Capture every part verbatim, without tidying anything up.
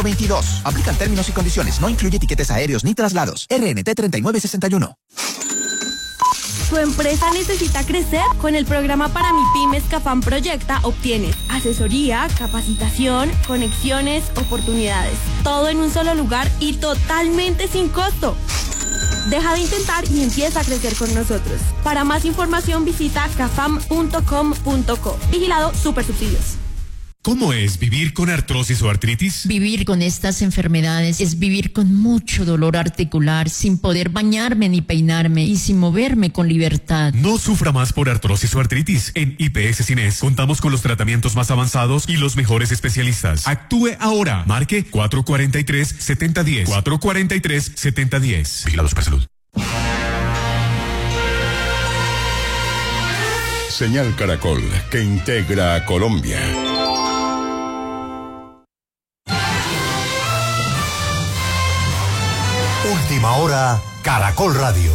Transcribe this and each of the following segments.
veintidós. Aplican términos y condiciones. No incluye tiquetes aéreos ni traslados. R N T treinta y nueve sesenta y uno. ¿Tu empresa necesita crecer? Con el programa para MIPYMES CAFAM Proyecta obtienes asesoría, capacitación, conexiones, oportunidades. Todo en un solo lugar y totalmente sin costo. Deja de intentar y empieza a crecer con nosotros. Para más información visita cafam punto com punto co. Vigilado Supersubsidios. ¿Cómo es vivir con artrosis o artritis? Vivir con estas enfermedades es vivir con mucho dolor articular, sin poder bañarme ni peinarme y sin moverme con libertad. No sufra más por artrosis o artritis. En I P S Cines contamos con los tratamientos más avanzados y los mejores especialistas. Actúe ahora. Marque cuatro cuatro tres, siete cero uno cero. cuatro cuatro tres, siete cero uno cero. Vigilado Supersalud. Señal Caracol, que integra a Colombia. Última hora, Caracol Radio.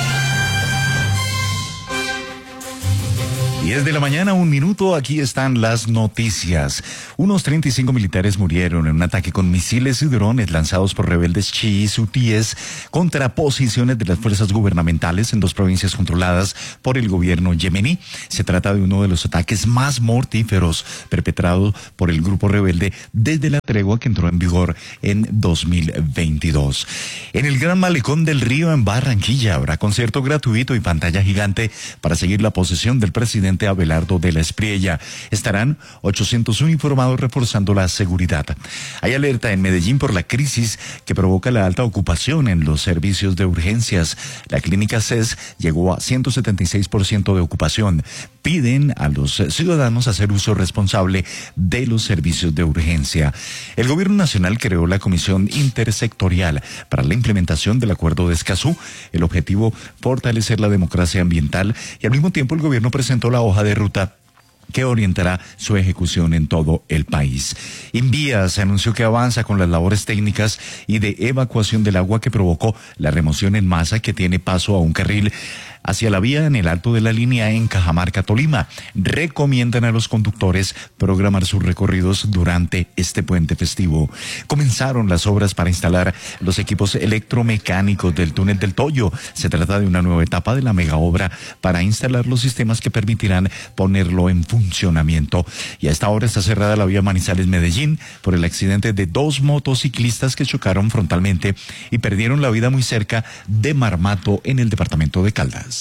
diez de la mañana, un minuto, aquí están las noticias. Unos treinta y cinco militares murieron en un ataque con misiles y drones lanzados por rebeldes chiíes hutíes contra posiciones de las fuerzas gubernamentales en dos provincias controladas por el gobierno yemení. Se trata de uno de los ataques más mortíferos perpetrados por el grupo rebelde desde la tregua que entró en vigor en dos mil veintidós. En el Gran Malecón del Río, en Barranquilla, habrá concierto gratuito y pantalla gigante para seguir la posesión del presidente Abelardo de la Espriella. Estarán ochocientos uniformados reforzando la seguridad. Hay alerta en Medellín por la crisis que provoca la alta ocupación en los servicios de urgencias. La clínica C E S llegó a ciento setenta y seis por ciento de ocupación. Piden a los ciudadanos hacer uso responsable de los servicios de urgencia. El gobierno nacional creó la Comisión Intersectorial para la implementación del Acuerdo de Escazú. El objetivo, fortalecer la democracia ambiental, y al mismo tiempo el gobierno presentó la hoja de ruta que orientará su ejecución en todo el país. Invías anunció que avanza con las labores técnicas y de evacuación del agua que provocó la remoción en masa que tiene paso a un carril hacia la vía en el alto de la línea en Cajamarca, Tolima. Recomiendan a los conductores programar sus recorridos durante este puente festivo. Comenzaron las obras para instalar los equipos electromecánicos del túnel del Toyo. Se trata de una nueva etapa de la mega obra para instalar los sistemas que permitirán ponerlo en funcionamiento. Y a esta hora está cerrada la vía Manizales-Medellín por el accidente de dos motociclistas que chocaron frontalmente y perdieron la vida muy cerca de Marmato, en el departamento de Caldas.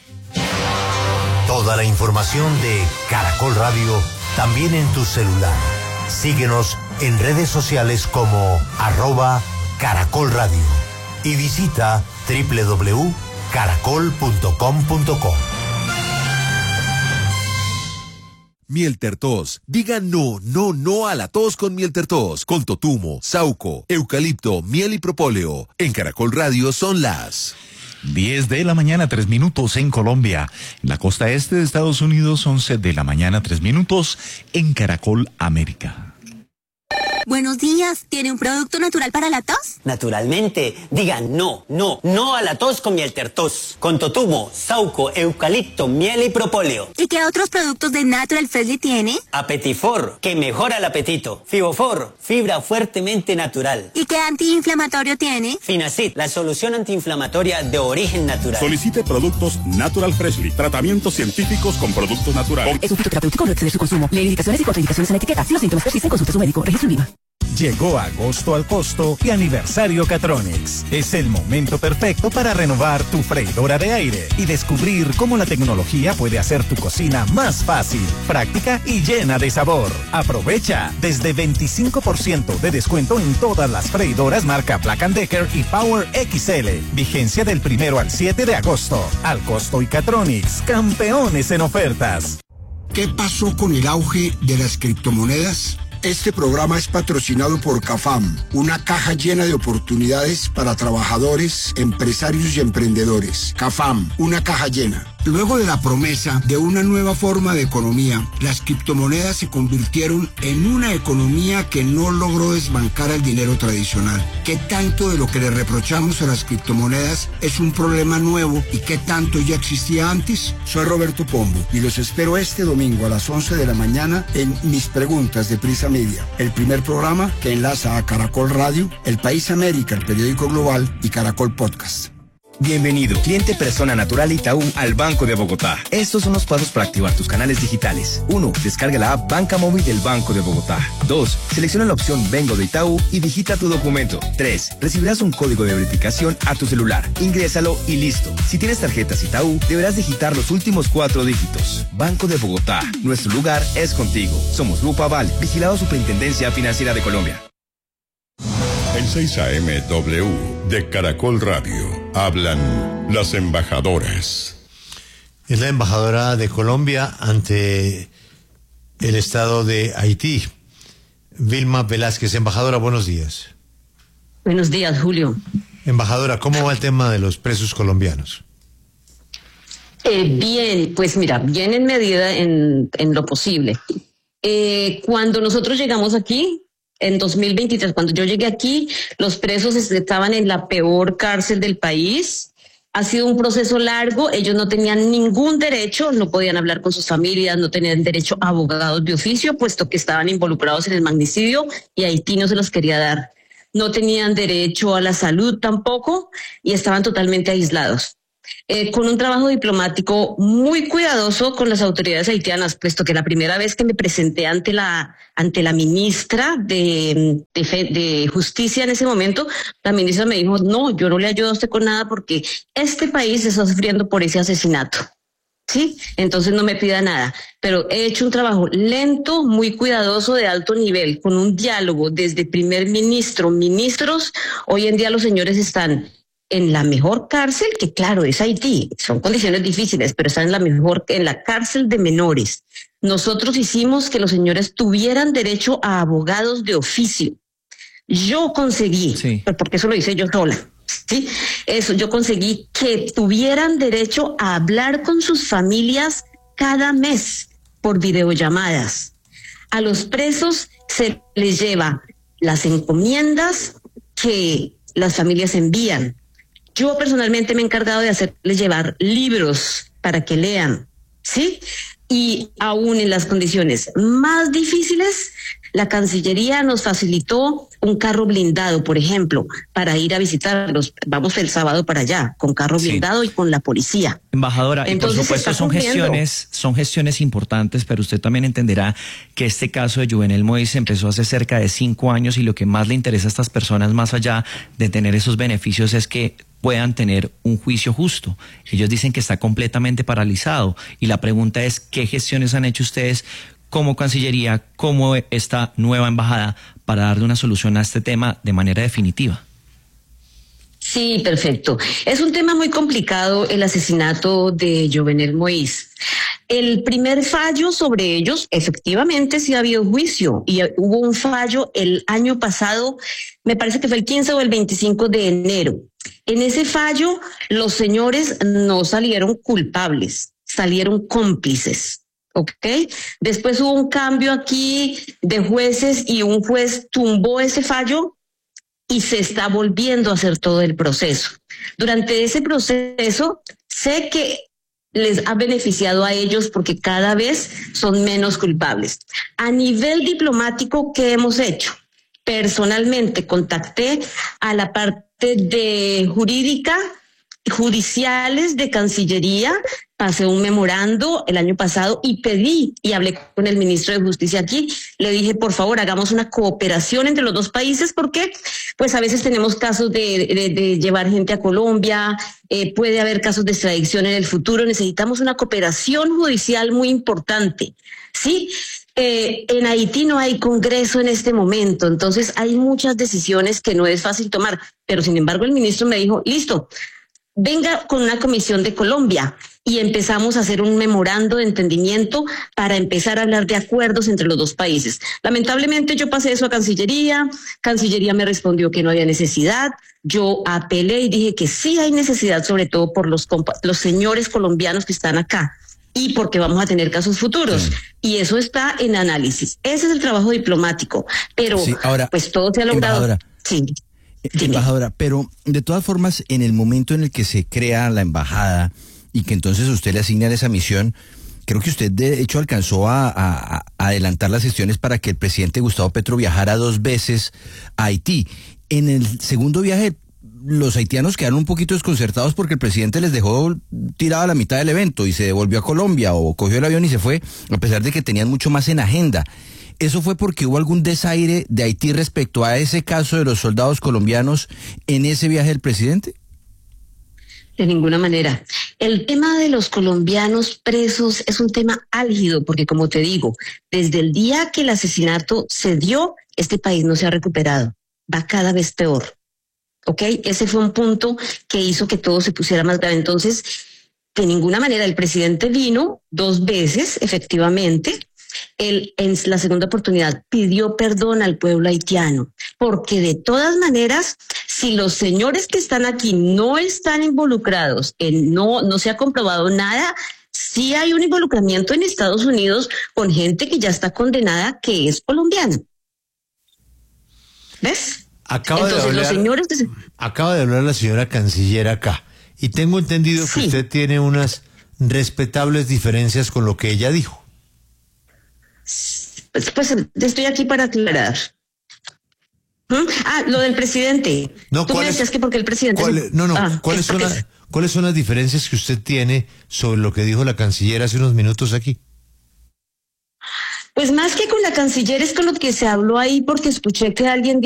Toda la información de Caracol Radio también en tu celular. Síguenos en redes sociales como arroba Caracol Radio y visita doble u doble u doble u punto caracol punto com punto co. Mieltertos. Diga no, no, no a la tos con Mieltertos. Con totumo, sauco, eucalipto, miel y propóleo. En Caracol Radio son las diez de la mañana, tres minutos en Colombia. En la costa este de Estados Unidos, once de la mañana, tres minutos en Caracol América. Buenos días, ¿tiene un producto natural para la tos? Naturalmente, digan no, no, no a la tos con Mieltertos. Con totumo, sauco, eucalipto, miel y propóleo. ¿Y qué otros productos de Natural Freshly tiene? Apetifor, que mejora el apetito. Fibofor, fibra fuertemente natural. ¿Y qué antiinflamatorio tiene? Finacid, la solución antiinflamatoria de origen natural. Solicite productos Natural Freshly, tratamientos científicos con productos naturales. Es un fitoterapéutico, no exceder su consumo. Lee indicaciones y contraindicaciones en la etiqueta. Si los síntomas persisten, consulte a su médico. Registro en Viva. Llegó agosto al costo y aniversario Catronics. Es el momento perfecto para renovar tu freidora de aire y descubrir cómo la tecnología puede hacer tu cocina más fácil, práctica y llena de sabor. Aprovecha desde veinticinco por ciento de descuento en todas las freidoras marca Black and Decker y Power X L. Vigencia del primero al siete de agosto. Al costo y Catronics, campeones en ofertas. ¿Qué pasó con el auge de las criptomonedas? Este programa es patrocinado por CAFAM, una caja llena de oportunidades para trabajadores, empresarios y emprendedores. CAFAM, una caja llena. Luego de la promesa de una nueva forma de economía, las criptomonedas se convirtieron en una economía que no logró desbancar al dinero tradicional. ¿Qué tanto de lo que le reprochamos a las criptomonedas es un problema nuevo y qué tanto ya existía antes? Soy Roberto Pombo y los espero este domingo a las once de la mañana en Mis Preguntas de Prisa Media, el primer programa que enlaza a Caracol Radio, El País América, el periódico global y Caracol Podcast. Bienvenido, cliente persona natural Itaú al Banco de Bogotá. Estos son los pasos para activar tus canales digitales. uno. Descarga la app Banca Móvil del Banco de Bogotá. dos. Selecciona la opción Vengo de Itaú y digita tu documento. tres. Recibirás un código de verificación a tu celular. Ingrésalo y listo. Si tienes tarjetas Itaú, deberás digitar los últimos cuatro dígitos. Banco de Bogotá. Nuestro lugar es contigo. Somos Grupo Aval, vigilado Superintendencia Financiera de Colombia. En seis A M W de Caracol Radio hablan las embajadoras. Es la embajadora de Colombia ante el Estado de Haití, Vilma Velázquez. Embajadora, buenos días. Buenos días, Julio. Embajadora, ¿cómo va el tema de los presos colombianos? Eh, bien, pues mira, bien en medida en, en lo posible. Eh, cuando nosotros llegamos aquí, en dos mil veintitrés, cuando yo llegué aquí, los presos estaban en la peor cárcel del país. Ha sido un proceso largo, ellos no tenían ningún derecho, no podían hablar con sus familias, no tenían derecho a abogados de oficio, puesto que estaban involucrados en el magnicidio y Haití no se los quería dar. No tenían derecho a la salud tampoco y estaban totalmente aislados. Eh, con un trabajo diplomático muy cuidadoso con las autoridades haitianas, puesto que la primera vez que me presenté ante la ante la ministra de, de, de Justicia en ese momento, la ministra me dijo, no, yo no le ayudo a usted con nada porque este país está sufriendo por ese asesinato. ¿Sí? Entonces no me pida nada, pero he hecho un trabajo lento, muy cuidadoso, de alto nivel, con un diálogo desde primer ministro, ministros. Hoy en día los señores están en la mejor cárcel, que claro, es Haití, son condiciones difíciles, pero están en la mejor, en la cárcel de menores. Nosotros hicimos que los señores tuvieran derecho a abogados de oficio. Yo conseguí, sí. porque eso lo hice yo sola, ¿sí? Eso, yo conseguí que tuvieran derecho a hablar con sus familias cada mes por videollamadas. A los presos se les lleva las encomiendas que las familias envían. Yo personalmente me he encargado de hacerles llevar libros para que lean, ¿sí? Y aún en las condiciones más difíciles, la Cancillería nos facilitó un carro blindado, por ejemplo, para ir a visitarlos. Vamos el sábado para allá, con carro blindado sí. y con la policía. Embajadora, Entonces, y por supuesto son gestiones, son gestiones importantes, pero usted también entenderá que este caso de Juvenel Moïse empezó hace cerca de cinco años y lo que más le interesa a estas personas, más allá de tener esos beneficios, es que puedan tener un juicio justo. Ellos dicen que está completamente paralizado y la pregunta es, ¿qué gestiones han hecho ustedes como Cancillería, como esta nueva embajada, para darle una solución a este tema de manera definitiva? Sí, perfecto. Es un tema muy complicado el asesinato de Juvenel Moïse. El primer fallo sobre ellos, efectivamente sí ha habido juicio y hubo un fallo el año pasado, me parece que fue el quince o el veinticinco de enero. En ese fallo los señores no salieron culpables, salieron cómplices. ¿Ok? Después hubo un cambio aquí de jueces y un juez tumbó ese fallo y se está volviendo a hacer todo el proceso. Durante ese proceso, sé que les ha beneficiado a ellos porque cada vez son menos culpables. A nivel diplomático, ¿qué hemos hecho? Personalmente contacté a la parte de jurídica, judiciales de Cancillería, pasé un memorando el año pasado y pedí y hablé con el ministro de Justicia aquí, le dije por favor hagamos una cooperación entre los dos países porque pues a veces tenemos casos de, de, de llevar gente a Colombia, eh, puede haber casos de extradición en el futuro, necesitamos una cooperación judicial muy importante, ¿sí? Eh, en Haití no hay congreso en este momento, entonces hay muchas decisiones que no es fácil tomar, pero sin embargo el ministro me dijo, listo, venga con una comisión de Colombia y empezamos a hacer un memorando de entendimiento para empezar a hablar de acuerdos entre los dos países. Lamentablemente yo pasé eso a Cancillería, Cancillería me respondió que no había necesidad, yo apelé y dije que sí hay necesidad, sobre todo por los, los señores colombianos que están acá y porque vamos a tener casos futuros. Sí. Y eso está en análisis. Ese es el trabajo diplomático, pero sí, ahora, pues todo se ha logrado. Embajadora, sí. Embajadora, pero de todas formas, en el momento en el que se crea la embajada y que entonces usted le asigna esa misión, creo que usted de hecho alcanzó a, a, a adelantar las gestiones para que el presidente Gustavo Petro viajara dos veces a Haití. En el segundo viaje, los haitianos quedaron un poquito desconcertados porque el presidente les dejó tirado a la mitad del evento y se devolvió a Colombia o cogió el avión y se fue, a pesar de que tenían mucho más en agenda. ¿Eso fue porque hubo algún desaire de Haití respecto a ese caso de los soldados colombianos en ese viaje del presidente? De ninguna manera. El tema de los colombianos presos es un tema álgido porque, como te digo, desde el día que el asesinato se dio, este país no se ha recuperado. Va cada vez peor. ¿Ok? Ese fue un punto que hizo que todo se pusiera más grave. Entonces, de ninguna manera, el presidente vino dos veces, efectivamente. Él, en la segunda oportunidad, pidió perdón al pueblo haitiano, porque de todas maneras, si los señores que están aquí no están involucrados, en no, no se ha comprobado nada, sí hay un involucramiento en Estados Unidos con gente que ya está condenada que es colombiana. ¿Ves? Acaba Entonces, de hablar, los señores de... acaba de hablar la señora canciller acá, y tengo entendido que sí. Usted tiene unas respetables diferencias con lo que ella dijo. Pues, pues estoy aquí para aclarar. ¿Mm? Ah, lo del presidente. No, Tú me decías que porque el presidente... ¿cuál, no, no, ah, ¿cuáles, son las, ¿cuáles son las diferencias que usted tiene sobre lo que dijo la canciller hace unos minutos aquí? Pues más que con la canciller es con lo que se habló ahí, porque escuché que alguien